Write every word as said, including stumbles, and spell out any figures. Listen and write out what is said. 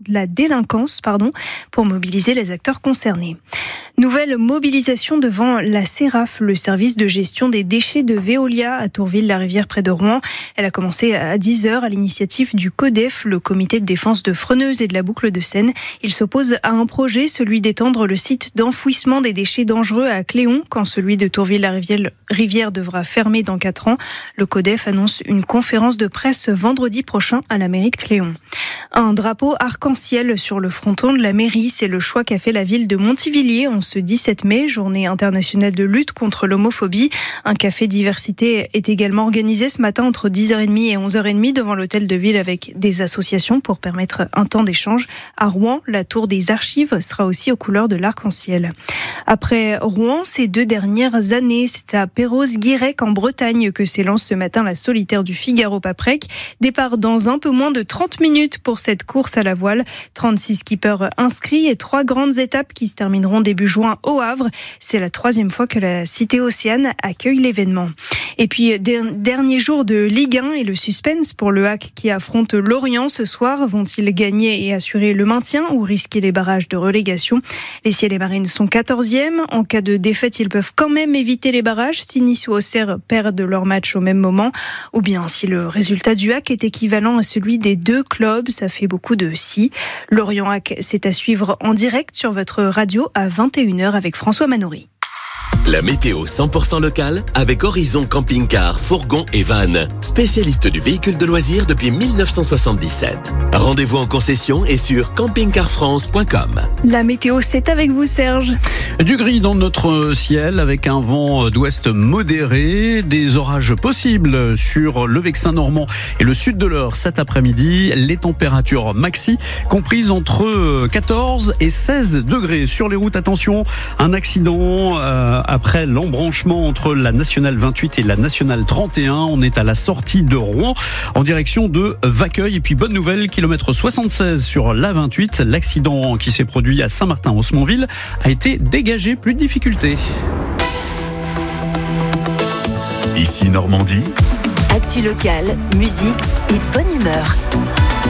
de la délinquance pardon, pour mobiliser les acteurs concernés. Nouvelle mobilisation devant la CERAF, le service de gestion des déchets de Veolia à Tourville-la-Rivière près de Rouen. Elle a commencé à dix heures à l'initiative du CODEF, le comité de défense de Freneuse et de la Boucle de Seine. Il s'oppose à un projet, celui d'étendre le site d'enfouissement des déchets dangereux à Cléon, quand celui de Tourville-la-Rivière devra fermer dans quatre ans. Le CODEF annonce une conférence de presse vendredi prochain à la mairie de Cléon. Un drapeau arc-en-ciel sur le fronton de la mairie, c'est le choix qu'a fait la ville de Montivilliers en ce dix-sept mai, journée internationale de lutte contre l'homophobie. Un café diversité est également organisé ce matin entre dix heures trente et onze heures trente devant l'hôtel de ville avec des associations pour permettre un temps d'échange. À Rouen, la tour des archives sera aussi aux couleurs de l'arc-en-ciel. Après Rouen, ces deux dernières années, c'est à Perros-Guirec en Bretagne que s'élance ce matin la solitaire du Figaro-Paprec. Départ dans un peu moins de trente minutes pour cette course à la voile. trente-six skippers inscrits et trois grandes étapes qui se termineront début juin au Havre. C'est la troisième fois que la Cité Océane accueille l'événement. Et puis, dernier jour de Ligue un et le suspense pour le H A C qui affronte Lorient ce soir. Vont-ils gagner et assurer le maintien ou risquer les barrages de relégation? Les Ciels et Marines sont quatorzièmes. En cas de défaite, ils peuvent quand même éviter les barrages si Nice ou Auxerre perdent leur match au même moment. Ou bien si le résultat du H A C est équivalent à celui des deux clubs, ça fait beaucoup de si. Lorient H A C, c'est à suivre en direct sur votre radio à vingt et une heures avec François Manoury. La météo cent pour cent locale avec Horizon Camping-Car, Fourgon et Van, spécialiste du véhicule de loisirs depuis mille neuf cent soixante-dix-sept. Rendez-vous en concession et sur camping car france point com. La météo, c'est avec vous Serge. Du gris dans notre ciel avec un vent d'ouest modéré, des orages possibles sur le Vexin normand et le sud de l'Eure cet après-midi. Les températures maxi comprises entre quatorze et seize degrés. Sur les routes, attention, un accident euh, après l'embranchement entre la nationale vingt-huit et la nationale trente et un. On est à la sortie de Rouen en direction de Vaqueuil. Et puis bonne nouvelle, kilomètre soixante-seize sur la vingt-huit. L'accident qui s'est produit à Saint-Martin-Haussmontville a été dégagé, plus de difficultés. Ici Normandie. Actu locale, musique et bonne humeur.